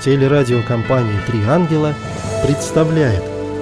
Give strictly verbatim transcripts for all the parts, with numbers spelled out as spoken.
Телерадиокомпания «Три ангела» представляет.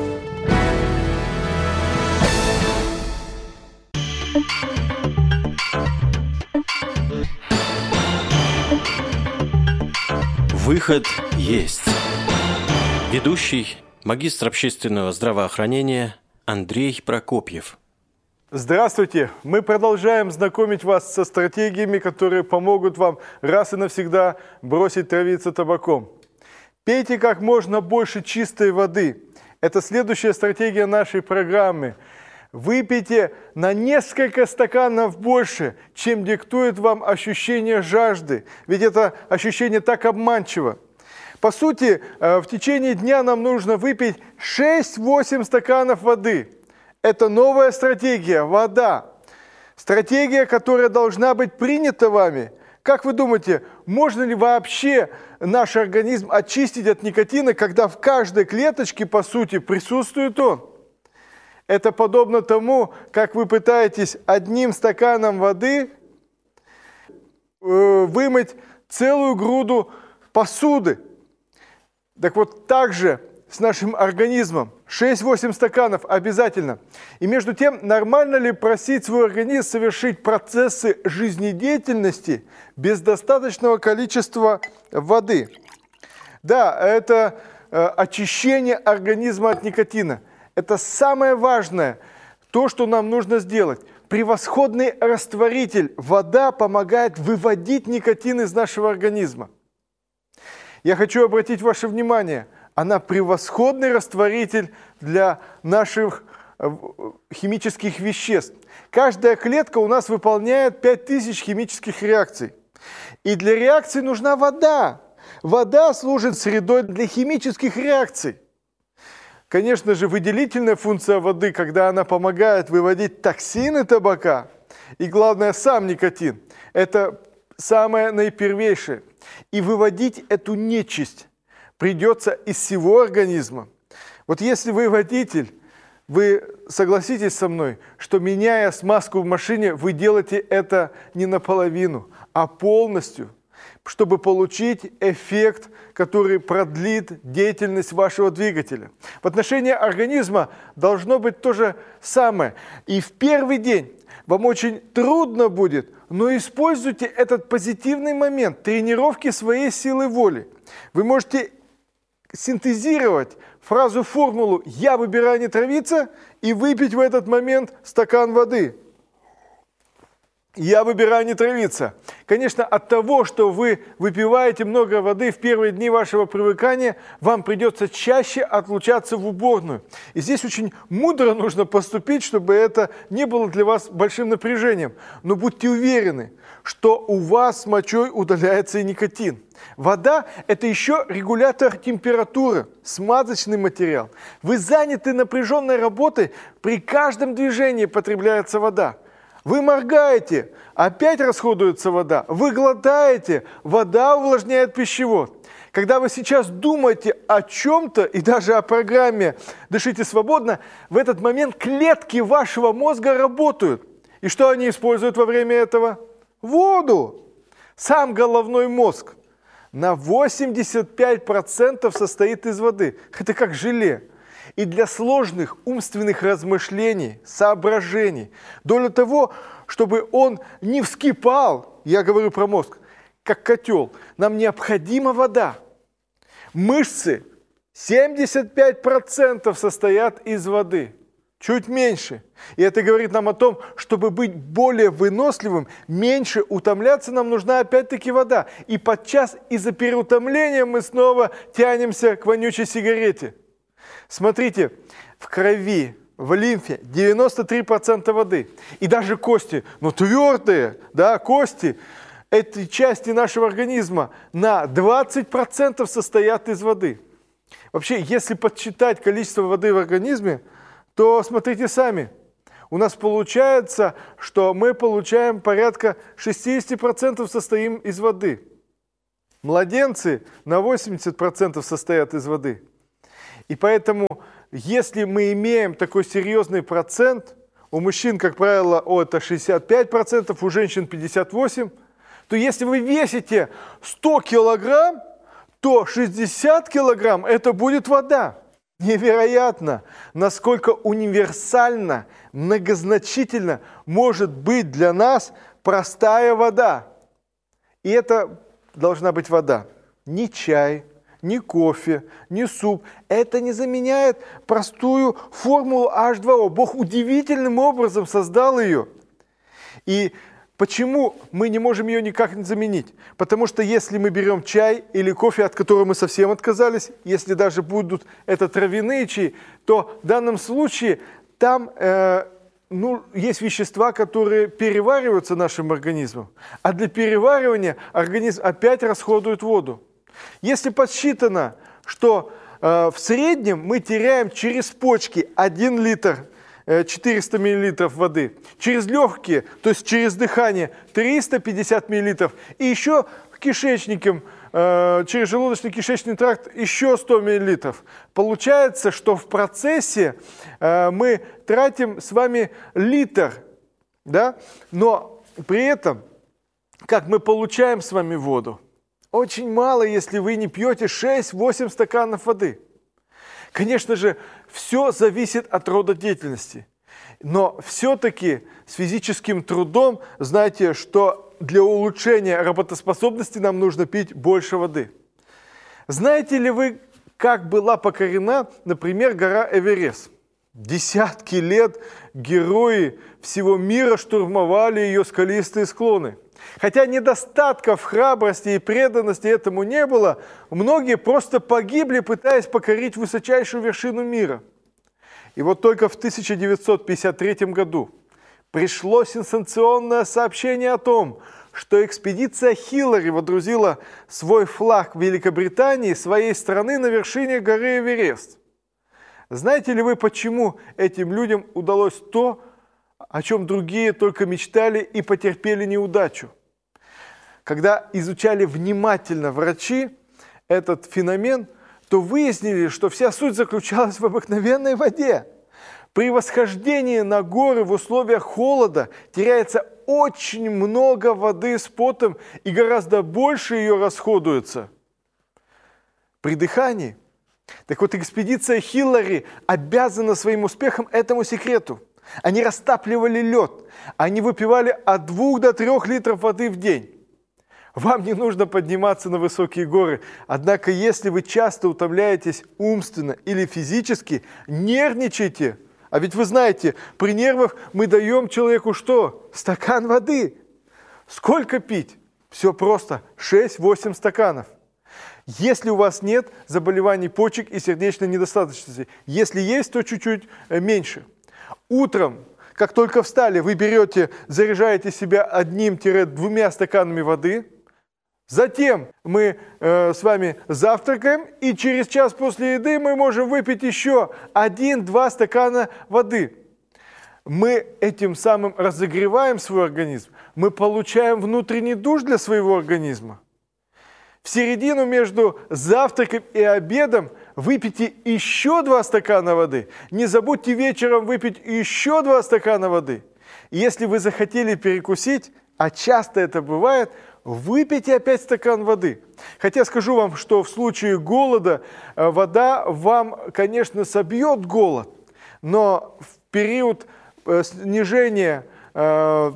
Выход есть. Ведущий, магистр общественного здравоохранения Андрей Прокопьев. Здравствуйте! Мы продолжаем знакомить вас со стратегиями, которые помогут вам раз и навсегда бросить травиться табаком. Пейте как можно больше чистой воды. Это следующая стратегия нашей программы. Выпейте на несколько стаканов больше, чем диктует вам ощущение жажды. Ведь это ощущение так обманчиво. По сути, в течение дня нам нужно выпить шесть-восемь стаканов воды. Это новая стратегия – вода. Стратегия, которая должна быть принята вами. Как вы думаете, можно ли вообще наш организм очистить от никотина, когда в каждой клеточке, по сути, присутствует он? Это подобно тому, как вы пытаетесь одним стаканом воды э, вымыть целую груду посуды. Так вот, так же с нашим организмом. шесть-восемь стаканов обязательно. И между тем, нормально ли просить свой организм совершить процессы жизнедеятельности без достаточного количества воды? Да, это э, очищение организма от никотина. Это самое важное, то, что нам нужно сделать. Превосходный растворитель. Вода помогает выводить никотин из нашего организма. Я хочу обратить ваше внимание, она превосходный растворитель для наших химических веществ. Каждая клетка у нас выполняет пять тысяч химических реакций. И для реакций нужна вода. Вода служит средой для химических реакций. Конечно же, выделительная функция воды, когда она помогает выводить токсины табака, и главное, сам никотин, это самое наипервейшее. И выводить эту нечисть придется из всего организма. Вот если вы водитель, вы согласитесь со мной, что меняя смазку в машине, вы делаете это не наполовину, а полностью, чтобы получить эффект, который продлит деятельность вашего двигателя. В отношении организма должно быть то же самое. И в первый день вам очень трудно будет, но используйте этот позитивный момент тренировки своей силы воли. Вы можете синтезировать фразу-формулу «я выбираю не травиться» и выпить в этот момент стакан воды. Я выбираю не травиться. Конечно, от того, что вы выпиваете много воды в первые дни вашего привыкания, вам придется чаще отлучаться в уборную. И здесь очень мудро нужно поступить, чтобы это не было для вас большим напряжением. Но будьте уверены, что у вас с мочой удаляется и никотин. Вода – это еще регулятор температуры, смазочный материал. Вы заняты напряженной работой, при каждом движении потребляется вода. Вы моргаете, опять расходуется вода. Вы глотаете, вода увлажняет пищевод. Когда вы сейчас думаете о чем-то и даже о программе «Дышите свободно», в этот момент клетки вашего мозга работают. И что они используют во время этого? Воду. Сам головной мозг на восемьдесят пять процентов состоит из воды. Это как желе. И для сложных умственных размышлений, соображений, для того, чтобы он не вскипал, я говорю про мозг, как котел, нам необходима вода. Мышцы семьдесят пять процентов состоят из воды, чуть меньше. И это говорит нам о том, чтобы быть более выносливым, меньше утомляться, нам нужна опять-таки вода. И подчас из-за переутомления мы снова тянемся к вонючей сигарете. Смотрите, в крови, в лимфе девяносто три процента воды. И даже кости, ну твердые, да, кости, этой части нашего организма на двадцать процентов состоят из воды. Вообще, если подсчитать количество воды в организме, то смотрите сами. У нас получается, что мы получаем порядка шестьдесят процентов состоим из воды. Младенцы на восемьдесят процентов состоят из воды. И поэтому, если мы имеем такой серьезный процент, у мужчин, как правило, о, это шестьдесят пять процентов, у женщин пятьдесят восемь процентов, то если вы весите сто килограмм, то шестьдесят килограмм – это будет вода. Невероятно, насколько универсально, многозначительно может быть для нас простая вода. И это должна быть вода. Ни чай, ни кофе, ни суп. Это не заменяет простую формулу эйч два о. Бог удивительным образом создал ее. И почему мы не можем ее никак не заменить? Потому что если мы берем чай или кофе, от которого мы совсем отказались, если даже будут это травяные чаи, то в данном случае там э, ну, есть вещества, которые перевариваются нашим организмом. А для переваривания организм опять расходует воду. Если подсчитано, что э, в среднем мы теряем через почки один литр четыреста миллилитров воды, через легкие, то есть через дыхание триста пятьдесят миллилитров, и еще кишечником, э, через желудочно-кишечный тракт еще сто миллилитров. Получается, что в процессе э, мы тратим с вами литр, да? Но при этом, как мы получаем с вами воду? Очень мало, если вы не пьете шесть-восемь стаканов воды. Конечно же, все зависит от рода деятельности. Но все-таки с физическим трудом, знаете, что для улучшения работоспособности нам нужно пить больше воды. Знаете ли вы, как была покорена, например, гора Эверест? Десятки лет герои всего мира штурмовали ее скалистые склоны. Хотя недостатков храбрости и преданности этому не было, многие просто погибли, пытаясь покорить высочайшую вершину мира. И вот только в тысяча девятьсот пятьдесят третьем году пришло сенсационное сообщение о том, что экспедиция Хиллари водрузила свой флаг Великобритании, своей страны, на вершине горы Эверест. Знаете ли вы, почему этим людям удалось то, о чем другие только мечтали и потерпели неудачу? Когда изучали внимательно врачи этот феномен, то выяснили, что вся суть заключалась в обыкновенной воде. При восхождении на горы в условиях холода теряется очень много воды с потом, и гораздо больше ее расходуется при дыхании. Так вот, экспедиция Хиллари обязана своим успехом этому секрету. Они растапливали лед, они выпивали от двух до трех литров воды в день. Вам не нужно подниматься на высокие горы, однако если вы часто утомляетесь умственно или физически, нервничайте. А ведь вы знаете, при нервах мы даем человеку что? Стакан воды. Сколько пить? Все просто, шесть-восемь стаканов. Если у вас нет заболеваний почек и сердечной недостаточности, если есть, то чуть-чуть меньше. Утром, как только встали, вы берете, заряжаете себя одним-двумя стаканами воды. Затем мы э, с вами завтракаем, и через час после еды мы можем выпить еще один-два стакана воды. Мы этим самым разогреваем свой организм, мы получаем внутренний душ для своего организма. В середину между завтраком и обедом выпейте еще два стакана воды. Не забудьте вечером выпить еще два стакана воды. И если вы захотели перекусить, а часто это бывает, выпейте опять стакан воды. Хотя скажу вам, что в случае голода вода вам, конечно, собьет голод, но в период снижения, в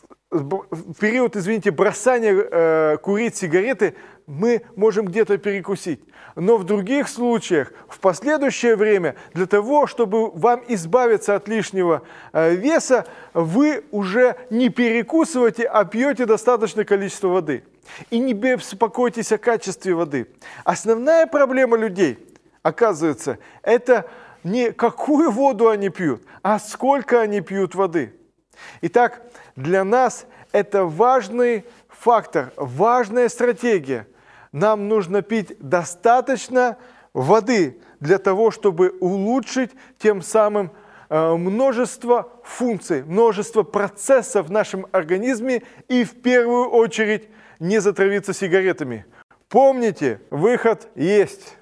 период, извините, бросания курить сигареты, мы можем где-то перекусить. Но в других случаях, в последующее время, для того, чтобы вам избавиться от лишнего веса, вы уже не перекусываете, а пьете достаточное количество воды. И не беспокойтесь о качестве воды. Основная проблема людей, оказывается, это не какую воду они пьют, а сколько они пьют воды. Итак, для нас это важный фактор, важная стратегия. Нам нужно пить достаточно воды для того, чтобы улучшить тем самым множество функций, множество процессов в нашем организме и в первую очередь не затравиться сигаретами. Помните, выход есть.